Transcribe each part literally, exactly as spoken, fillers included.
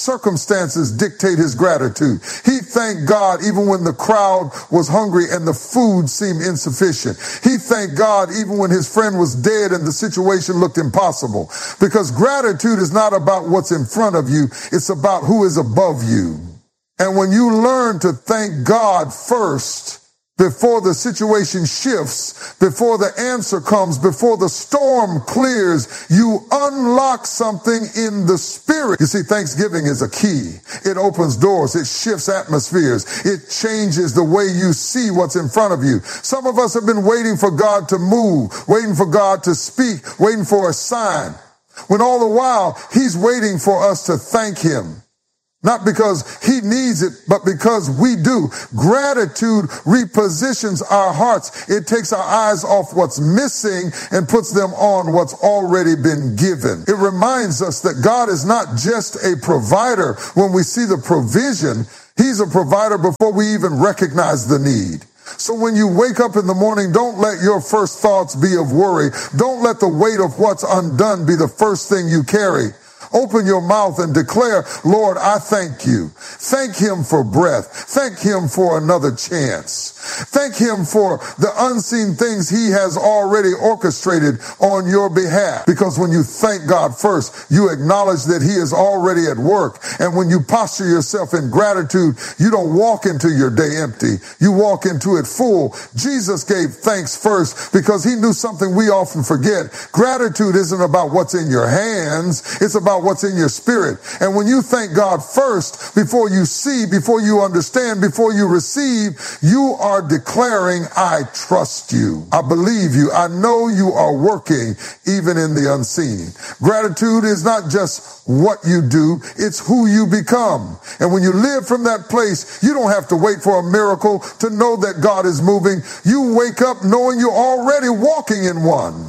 circumstances dictate his gratitude. He thanked God even when the crowd was hungry and the food seemed insufficient. He thanked God even when his friend was dead and the situation looked impossible. Because gratitude is not about what's in front of you. It's about who is above you. And when you learn to thank God first, before the situation shifts, before the answer comes, before the storm clears, you unlock something in the spirit. You see, Thanksgiving is a key. It opens doors. It shifts atmospheres. It changes the way you see what's in front of you. Some of us have been waiting for God to move, waiting for God to speak, waiting for a sign, when all the while he's waiting for us to thank him. Not because he needs it, but because we do. Gratitude repositions our hearts. It takes our eyes off what's missing and puts them on what's already been given. It reminds us that God is not just a provider when we see the provision. He's a provider before we even recognize the need. So when you wake up in the morning, don't let your first thoughts be of worry. Don't let the weight of what's undone be the first thing you carry. Open your mouth and declare, Lord, I thank you. Thank him for breath. Thank him for another chance. Thank him for the unseen things he has already orchestrated on your behalf. Because when you thank God first, you acknowledge that he is already at work. And when you posture yourself in gratitude, you don't walk into your day empty. You walk into it full. Jesus gave thanks first because he knew something we often forget. Gratitude isn't about what's in your hands. It's about what's in your spirit. And when you thank God first, before you see, before you understand, before you receive, you are declaring, I trust you. I believe you. I know you are working even in the unseen. Gratitude is not just what you do, it's who you become. And when you live from that place, you don't have to wait for a miracle to know that God is moving. You wake up knowing you're already walking in one.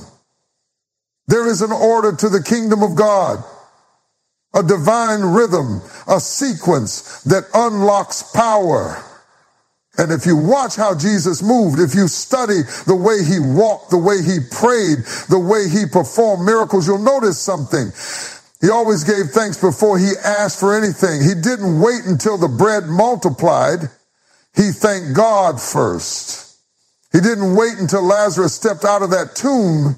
There is an order to the kingdom of God. A divine rhythm, a sequence that unlocks power. And if you watch how Jesus moved, if you study the way he walked, the way he prayed, the way he performed miracles, you'll notice something. He always gave thanks before he asked for anything. He didn't wait until the bread multiplied. He thanked God first. He didn't wait until Lazarus stepped out of that tomb.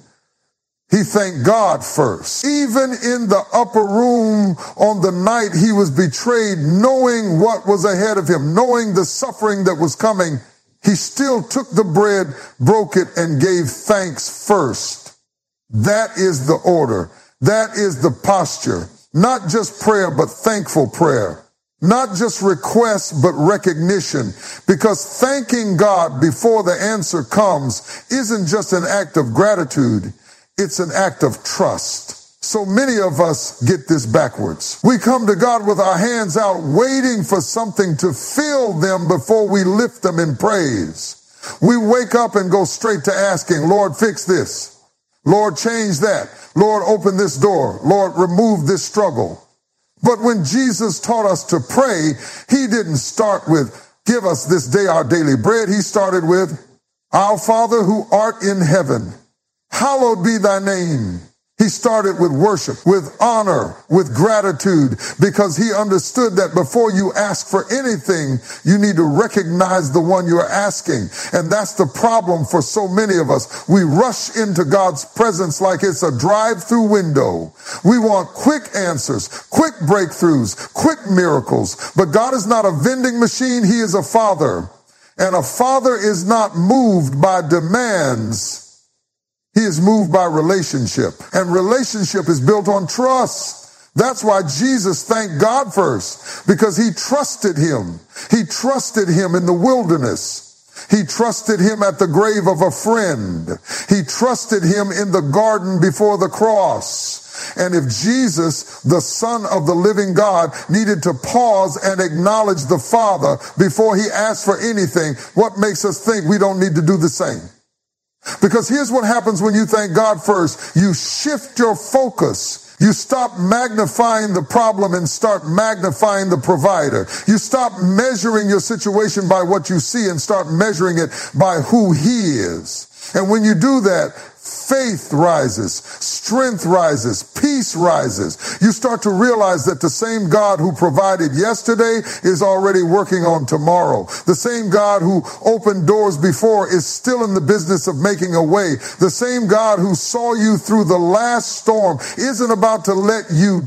He thanked God first. Even in the upper room on the night he was betrayed, knowing what was ahead of him, knowing the suffering that was coming, he still took the bread, broke it, and gave thanks first. That is the order. That is the posture. Not just prayer, but thankful prayer. Not just requests, but recognition. Because thanking God before the answer comes isn't just an act of gratitude. It's an act of trust. So many of us get this backwards. We come to God with our hands out, waiting for something to fill them before we lift them in praise. We wake up and go straight to asking, Lord, fix this. Lord, change that. Lord, open this door. Lord, remove this struggle. But when Jesus taught us to pray, he didn't start with, give us this day our daily bread. He started with, our Father who art in heaven, hallowed be thy name. He started with worship, with honor, with gratitude, because he understood that before you ask for anything, you need to recognize the one you're asking. And that's the problem for so many of us. We rush into God's presence like it's a drive-through window. We want quick answers, quick breakthroughs, quick miracles. But God is not a vending machine. He is a father. And a father is not moved by demands. He is moved by relationship, and relationship is built on trust. That's why Jesus thanked God first, because he trusted him. He trusted him in the wilderness. He trusted him at the grave of a friend. He trusted him in the garden before the cross. And if Jesus, the Son of the living God, needed to pause and acknowledge the Father before he asked for anything, what makes us think we don't need to do the same? Because here's what happens when you thank God first. You shift your focus. You stop magnifying the problem and start magnifying the provider. You stop measuring your situation by what you see and start measuring it by who he is. And when you do that, faith rises, strength rises, peace rises. You start to realize that the same God who provided yesterday is already working on tomorrow. The same God who opened doors before is still in the business of making a way. The same God who saw you through the last storm isn't about to let you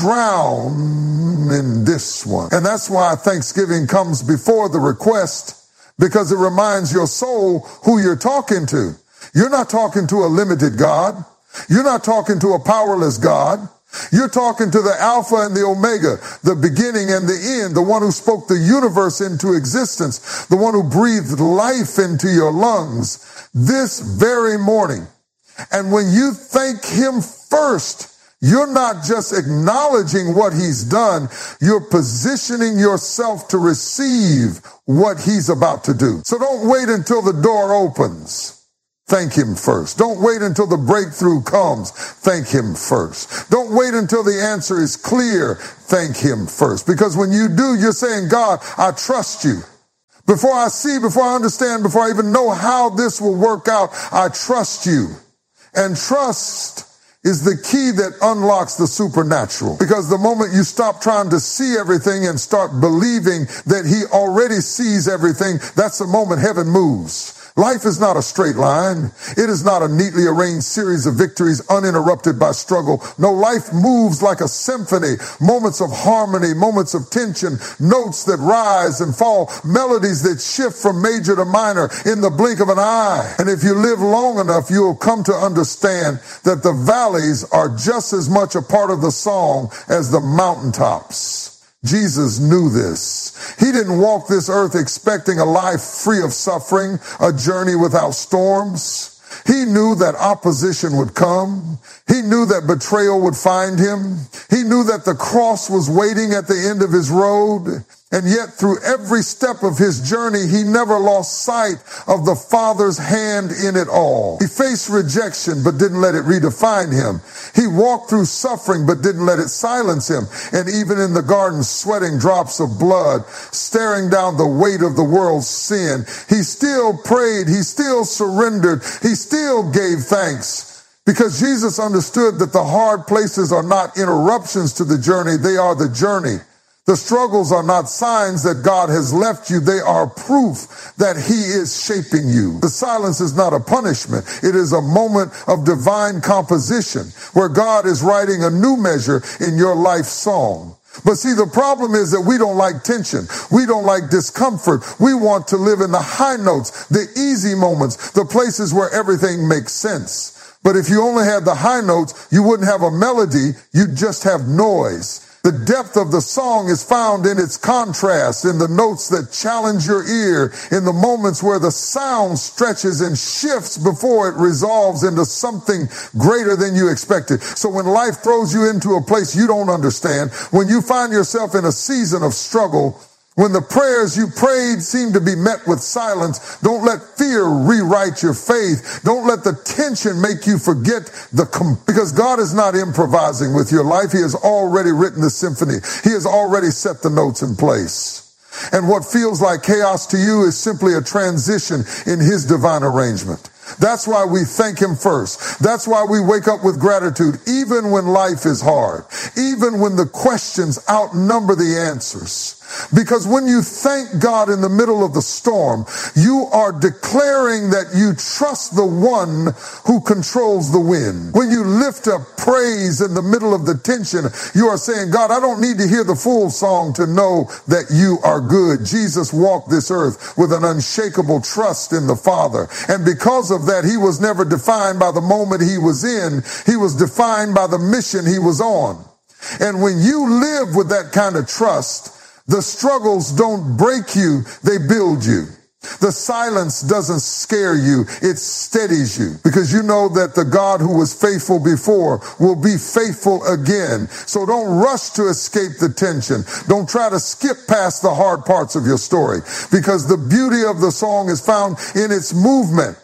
drown in this one. And that's why Thanksgiving comes before the request, because it reminds your soul who you're talking to. You're not talking to a limited God. You're not talking to a powerless God. You're talking to the Alpha and the Omega, the beginning and the end, the one who spoke the universe into existence, the one who breathed life into your lungs this very morning. And when you thank him first, you're not just acknowledging what he's done, you're positioning yourself to receive what he's about to do. So don't wait until the door opens. Thank him first. Don't wait until the breakthrough comes. Thank him first. Don't wait until the answer is clear. Thank him first. Because when you do, you're saying, God, I trust you. Before I see, before I understand, before I even know how this will work out, I trust you. And trust is the key that unlocks the supernatural. Because the moment you stop trying to see everything and start believing that he already sees everything, that's the moment heaven moves. Life is not a straight line. It is not a neatly arranged series of victories uninterrupted by struggle. No, life moves like a symphony, moments of harmony, moments of tension, notes that rise and fall, melodies that shift from major to minor in the blink of an eye. And if you live long enough, you'll come to understand that the valleys are just as much a part of the song as the mountaintops. Jesus knew this. He didn't walk this earth expecting a life free of suffering, a journey without storms. He knew that opposition would come. He knew that betrayal would find him. He knew that the cross was waiting at the end of his road. And yet through every step of his journey, he never lost sight of the Father's hand in it all. He faced rejection, but didn't let it redefine him. He walked through suffering, but didn't let it silence him. And even in the garden, sweating drops of blood, staring down the weight of the world's sin, he still prayed, he still surrendered, he still gave thanks. Because Jesus understood that the hard places are not interruptions to the journey, they are the journey. The struggles are not signs that God has left you. They are proof that he is shaping you. The silence is not a punishment. It is a moment of divine composition where God is writing a new measure in your life song. But see, the problem is that we don't like tension. We don't like discomfort. We want to live in the high notes, the easy moments, the places where everything makes sense. But if you only had the high notes, you wouldn't have a melody. You'd just have noise. The depth of the song is found in its contrast, in the notes that challenge your ear, in the moments where the sound stretches and shifts before it resolves into something greater than you expected. So when life throws you into a place you don't understand, when you find yourself in a season of struggle, when the prayers you prayed seem to be met with silence, don't let fear rewrite your faith. Don't let the tension make you forget the, com- because God is not improvising with your life. He has already written the symphony. He has already set the notes in place. And what feels like chaos to you is simply a transition in his divine arrangement. That's why we thank him first. That's why we wake up with gratitude, even when life is hard, even when the questions outnumber the answers. Because when you thank God in the middle of the storm, you are declaring that you trust the one who controls the wind. When you lift up praise in the middle of the tension, you are saying, God, I don't need to hear the full song to know that you are good. Jesus walked this earth with an unshakable trust in the Father. And because of that, he was never defined by the moment he was in. He was defined by the mission he was on. And when you live with that kind of trust, the struggles don't break you, they build you. The silence doesn't scare you, it steadies you. Because you know that the God who was faithful before will be faithful again. So don't rush to escape the tension. Don't try to skip past the hard parts of your story. Because the beauty of the song is found in its movement.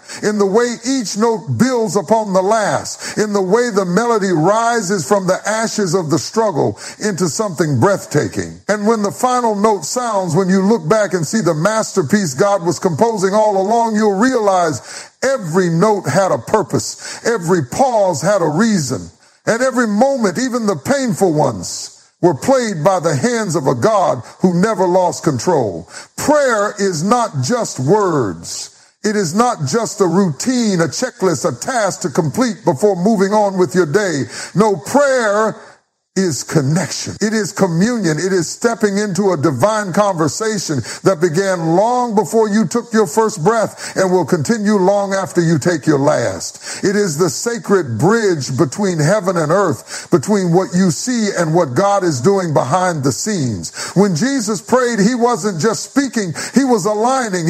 in the way each note builds upon the last, in the way the melody rises from the ashes of the struggle into something breathtaking. And when the final note sounds, when you look back and see the masterpiece God was composing all along, you'll realize every note had a purpose. Every pause had a reason. And every moment, even the painful ones, were played by the hands of a God who never lost control. Prayer is not just words. It is not just a routine, a checklist, a task to complete before moving on with your day. No, prayer is connection. It is communion. It is stepping into a divine conversation that began long before you took your first breath and will continue long after you take your last. It is the sacred bridge between heaven and earth, between what you see and what God is doing behind the scenes. When Jesus prayed, he wasn't just speaking, he was aligning.